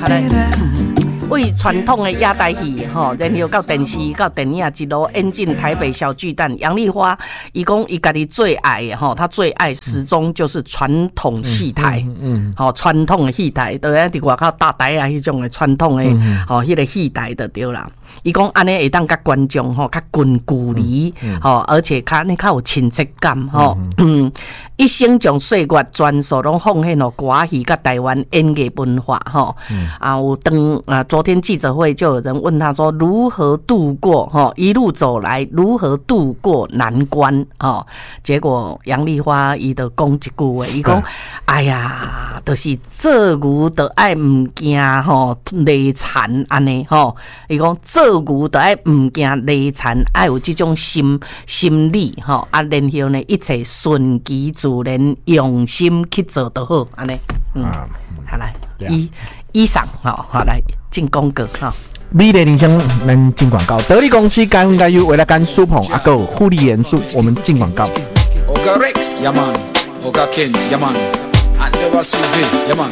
为传统的亚台戏吼，然后到电视到电影一路演进台北小巨蛋。杨丽花伊讲伊家己最爱的吼，他最爱始终就是传统戏台，吼传统的戏台，都在伫外口大台啊，迄种的传统的吼，迄个戏台就对啦。伊讲安尼会当甲观众吼较近距离吼，而且较安尼较有亲切感吼。一生将岁月全数拢奉献予歌戏甲台湾演艺文化吼。有昨天记者会就有人问他说如何度过吼一路走来如何度过难关吼，结果杨丽花伊就讲一句话，伊讲哎呀，就是做牛就爱唔惊吼累残安尼吼，伊讲做牛就爱唔惊累残，爱有这种心理吼，然后呢一切顺其自然，用心去做就好安尼。好来，以上好来进广告哈。 美丽人生能进广告，得力公司该分该优，为了干舒捧阿狗护理元素，我们进广告。 Oga Rex, yeah man. Oga Kent, yeah man. Andrew Suve, yeah man.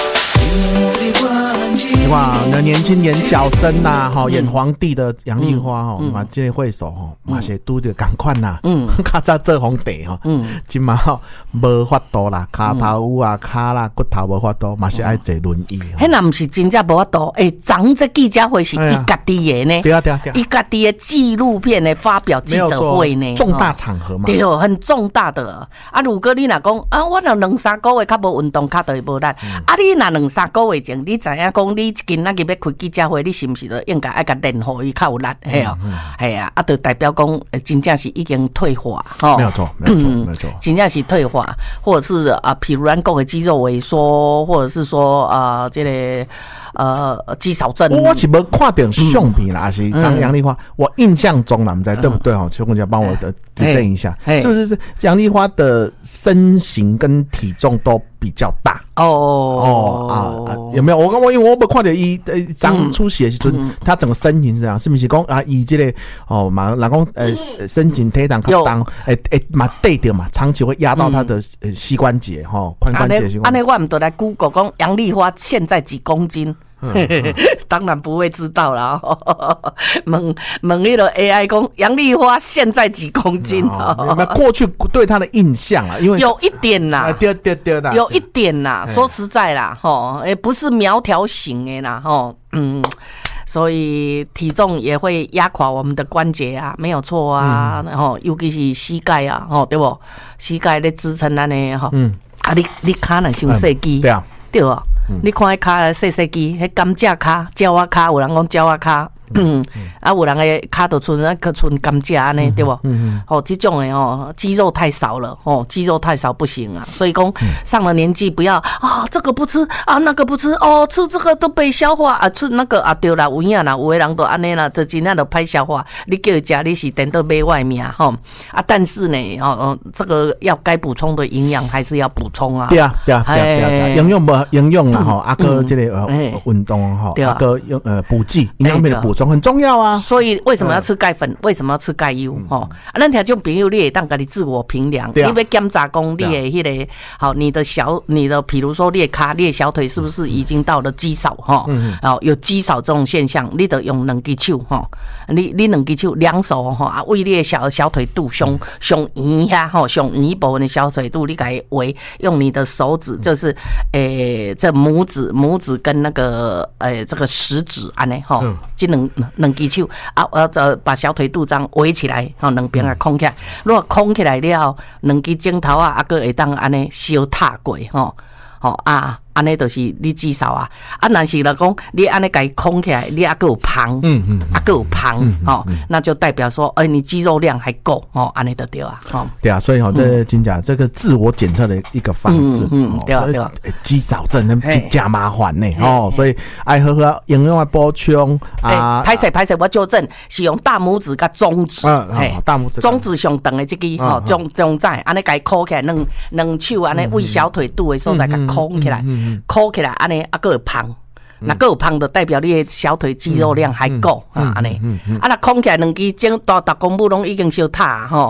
哇，那年轻演小生呐，哈，演皇帝的杨丽花哈，嘛，这个会手哈，嘛是拄着赶快呐，较早做皇帝哈，今嘛吼无法度啦，骹头有啊，骹啦，骨头无法度，嘛是爱坐轮椅。 迄那不是真正无法度，昨这记者会是伊家己的呢， 对啊， 伊家己的纪录片的发表记者会呢， 重大场合嘛， 对哦，很重大的。如果你若讲我若2-3个月较无运动，骹就会无力。你若2-3个月前，你知影讲你今仔日要开记者会，你是不是就应该爱甲练好伊较有力？系啊，系啊，就代表讲真正是已经退化， 没有错， 真正是退化，或者是譬如咱讲的肌肉萎缩，或者是说这个。肌少症， 我是没看到相片啦，还是张杨丽花？我印象中啦，不知道对不对？邱公家帮我的指正一下，是不是杨丽花的身形跟体重都比较大？有没有？因为我没看到一张出血的时候，他整个身形是这样，是不是讲以这个嘛，人讲身形体重较重，嘛对掉嘛，长期会压到他的膝关节髋关节。 安尼我们都来 Google 讲杨丽花现在几公斤？当然不会知道啦。问那个 AI 讲杨丽花现在几公斤？ 过去对她的印象啊，因为有一点啦， 对啦， 有一点啦。说实在啦，不是苗条型的啦，所以体重也会压垮我们的关节啊，没有错啊。尤其是膝盖啊，对不？膝盖在支撑咱的你脚若伤细肌， 对啊， 对啊。你看迄骹细细肌，迄甘蔗骹、鸟仔骹，有人讲鸟仔骹，有人的骹就剩甘蔗安尼，对不？这种的肌肉太少了，肌肉太少不行啊。所以讲上了年纪不要这个不吃那个不吃吃这个都被消化吃那个对啦，有影啦，有的人都安尼啦，就真正都歹消化。你叫伊吃，你是等到买外面但是呢这个要该补充的营养还是要补充啊。 对啊，营养啦个这个运动个补剂营养品的补充很重要啊。 所以为什么要吃钙粉？为什么要吃钙油？咱听种朋友，你会当家己自我评量，你要检查讲你的迄个你的，比如说你的小腿是不是已经到了肌少有肌少这种现象，你得用两只手你两只手两手为你的小腿肚上圆遐上圆部分的小腿肚，你可以用你的手指，就是这拇指跟那个这个食指安尼这两只手把小腿肚这样围起来两边空起来，如果空起来了，两只指头还会当安尼小踏过安尼就是你肌少啊。但是来讲，你安尼给空起来，你还有胖，还有胖那就代表说，你肌肉量还够安尼就对啊。 对啊，所以这真假这个自我检测的一个方式， 对啊， 肌少症那加麻烦呢所以爱喝营养的补充啊。 拍摄，我纠正是用大拇指跟中指， 大拇指， 中指上长的这个中指，安尼给扣起来，两手安尼为小腿肚的所在给空起来。扣起来，安尼还有胖，那有胖就代表你的小腿肌肉量还够安尼。那空起来两只肩大公母拢已经小塌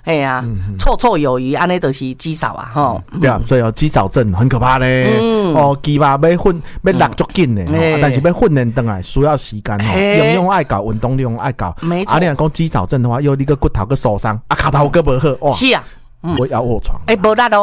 哎呀，绰绰有余，安尼就是肌少啊，吼。 对啊，所以肌少症很可怕咧。鸡肉要落足紧的，但是要训练回来需要时间吼，营养爱够，运动量爱够。 没错。 你若讲肌少症的话，又你个骨头个受伤，脚头个无好，哇， 是啊， 我要卧床。 无力哦。